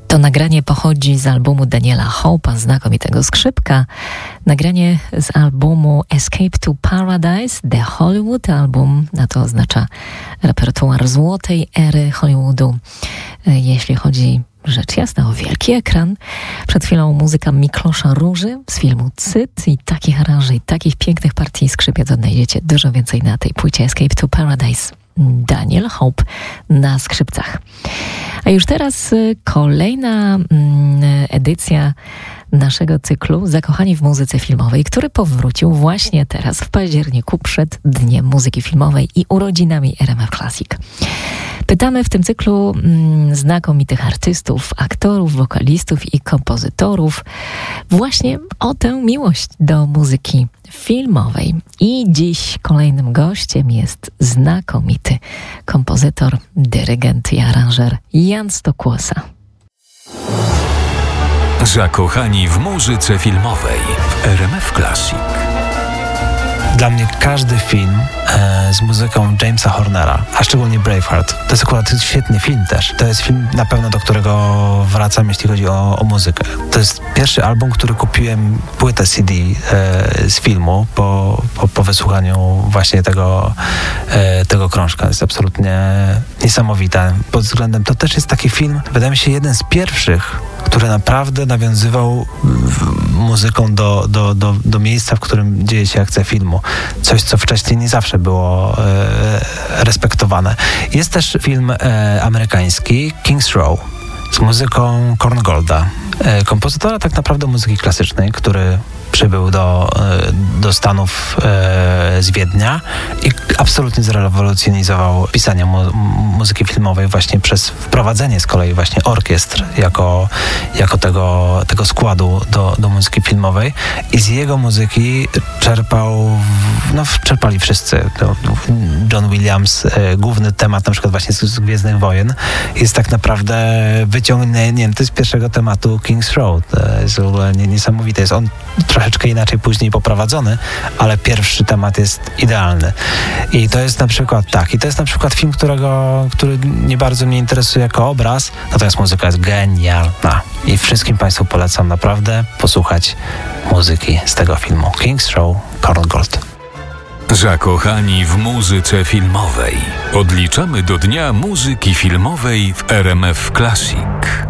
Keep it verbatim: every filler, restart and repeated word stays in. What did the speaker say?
To nagranie pochodzi z albumu Daniela Hope'a, znakomitego skrzypka. Nagranie z albumu Escape to Paradise, The Hollywood Album, a to oznacza repertuar złotej ery Hollywoodu. Jeśli chodzi rzecz jasna o wielki ekran. Przed chwilą muzyka Miklosza Róży z filmu Cyt i takich aranży i takich pięknych partii skrzypiec odnajdziecie dużo więcej na tej płycie Escape to Paradise. Daniel Hope na skrzypcach. A już teraz kolejna mm, edycja naszego cyklu Zakochani w muzyce filmowej, który powrócił właśnie teraz w październiku przed Dniem Muzyki Filmowej i urodzinami R M F Classic. Pytamy w tym cyklu mm, znakomitych artystów, aktorów, wokalistów i kompozytorów właśnie o tę miłość do muzyki filmowej. I dziś kolejnym gościem jest znakomity kompozytor, dyrygent i aranżer Jan Stokłosa. Zakochani w muzyce filmowej w R M F Classic. Dla mnie każdy film e, z muzyką Jamesa Hornera, a szczególnie Braveheart, to jest akurat świetny film też. To jest film na pewno, do którego wracam, jeśli chodzi o, o muzykę. To jest pierwszy album, który kupiłem, płytę C D e, z filmu po, po, po wysłuchaniu właśnie tego, e, tego krążka. Jest absolutnie niesamowite. Pod względem, to też jest taki film, wydaje mi się, jeden z pierwszych, który naprawdę nawiązywał muzyką do, do, do, do miejsca, w którym dzieje się akcja filmu. Coś, co wcześniej nie zawsze było e, respektowane. Jest też film e, amerykański King's Row z muzyką Korngolda, e, kompozytora tak naprawdę muzyki klasycznej, który przybył do, do Stanów e, z Wiednia i absolutnie zrewolucjonizował pisanie mu, muzyki filmowej właśnie przez wprowadzenie z kolei właśnie orkiestr jako, jako tego, tego składu do, do muzyki filmowej i z jego muzyki czerpał, no czerpali wszyscy. John Williams, e, główny temat na przykład właśnie z, z Gwiezdnych Wojen jest tak naprawdę wyciągnięty z pierwszego tematu King's Row. To jest w ogóle niesamowite. Jest on troszeczkę inaczej później poprowadzony, ale pierwszy temat jest idealny. I to jest na przykład tak, i to jest na przykład film, którego, który nie bardzo mnie interesuje jako obraz, natomiast muzyka jest genialna. I wszystkim Państwu polecam naprawdę posłuchać muzyki z tego filmu. King's Row, Korngold. Zakochani w muzyce filmowej. Odliczamy do Dnia Muzyki Filmowej w R M F Classic.